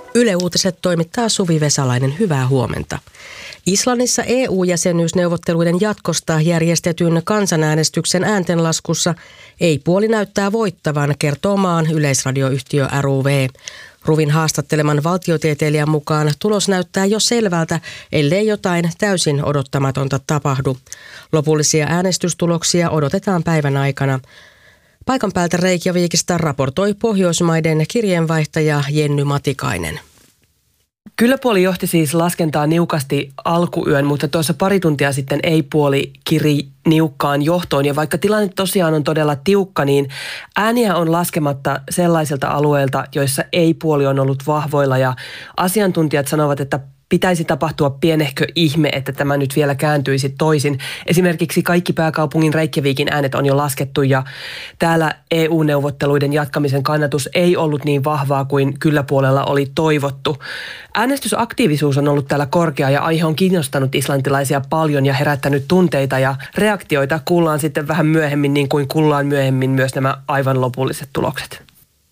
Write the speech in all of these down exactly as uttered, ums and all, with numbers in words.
Yle Uutiset toimittaa Suvi Vesalainen. Hyvää huomenta. Islannissa E U-jäsenyysneuvotteluiden jatkosta järjestetyn kansanäänestyksen ääntenlaskussa ei puoli näyttää voittavan, kertoo maan yleisradioyhtiö R U V. RUVin haastatteleman valtiotieteilijän mukaan tulos näyttää jo selvältä, ellei jotain täysin odottamatonta tapahdu. Lopullisia äänestystuloksia odotetaan päivän aikana. Paikan päältä Reykjavikista raportoi Pohjoismaiden kirjeenvaihtaja Jenny Matikainen. Kyllä puoli johti siis laskentaa niukasti alkuyön, mutta tuossa pari tuntia sitten ei puoli kiri niukkaan johtoon. Ja vaikka tilanne tosiaan on todella tiukka, niin ääniä on laskematta sellaisilta alueilta, joissa ei puoli on ollut vahvoilla. Ja asiantuntijat sanovat, että pitäisi tapahtua pienehkö ihme, että tämä nyt vielä kääntyisi toisin. Esimerkiksi kaikki pääkaupungin Reykjavikin äänet on jo laskettu ja täällä E U-neuvotteluiden jatkamisen kannatus ei ollut niin vahvaa kuin kyllä puolella oli toivottu. Äänestysaktiivisuus on ollut täällä korkea ja aihe on kiinnostanut islantilaisia paljon ja herättänyt tunteita ja reaktioita. Kuullaan sitten vähän myöhemmin, niin kuin kuullaan myöhemmin myös nämä aivan lopulliset tulokset.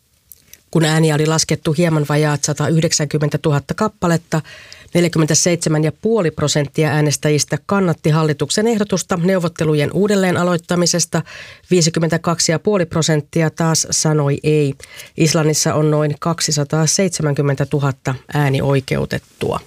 Kun ääniä oli laskettu hieman vajaat sata yhdeksänkymmentätuhatta kappaletta, neljäkymmentäseitsemän pilkku viisi prosenttia äänestäjistä kannatti hallituksen ehdotusta neuvottelujen uudelleen aloittamisesta, viisikymmentäkaksi pilkku viisi prosenttia taas sanoi ei. Islannissa on noin kaksisataaseitsemänkymmentätuhatta äänioikeutettua.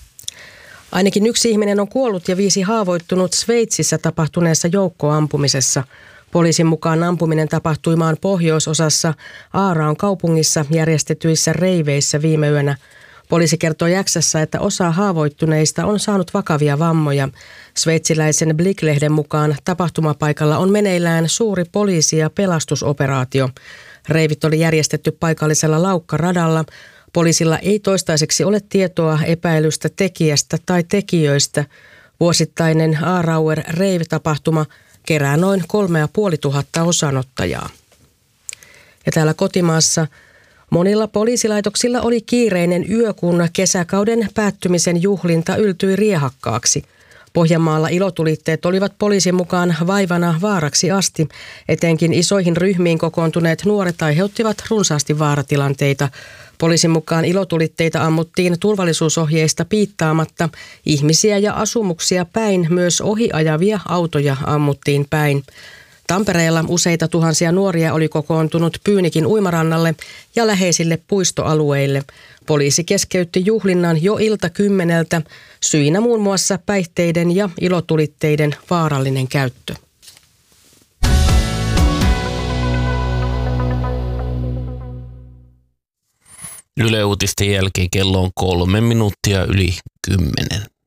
Ainakin yksi ihminen on kuollut ja viisi haavoittunut Sveitsissä tapahtuneessa joukkoampumisessa. Poliisin mukaan ampuminen tapahtui maan pohjoisosassa Aaraan kaupungissa järjestetyissä reiveissä viime yönä. Poliisi kertoi X:ssä, että osa haavoittuneista on saanut vakavia vammoja. Sveitsiläisen Blick-lehden mukaan tapahtumapaikalla on meneillään suuri poliisi- ja pelastusoperaatio. Reivit oli järjestetty paikallisella laukkaradalla. Poliisilla ei toistaiseksi ole tietoa epäilystä tekijästä tai tekijöistä. Vuosittainen Aarauer Rave-tapahtuma kerää noin kolme ja puoli tuhatta osanottajaa. Ja täällä kotimaassa monilla poliisilaitoksilla oli kiireinen yö, kun kesäkauden päättymisen juhlinta yltyi riehakkaaksi. Pohjanmaalla ilotulitteet olivat poliisin mukaan vaivana vaaraksi asti. Etenkin isoihin ryhmiin kokoontuneet nuoret aiheuttivat runsaasti vaaratilanteita. Poliisin mukaan ilotulitteita ammuttiin turvallisuusohjeista piittaamatta. Ihmisiä ja asumuksia päin, myös ohiajavia autoja ammuttiin päin. Tampereella useita tuhansia nuoria oli kokoontunut Pyynikin uimarannalle ja läheisille puistoalueille. Poliisi keskeytti juhlinnan jo iltakymmeneltä, syinä muun muassa päihteiden ja ilotulitteiden vaarallinen käyttö. Yle Uutisten jälkeen kello on kolme minuuttia yli kymmenen.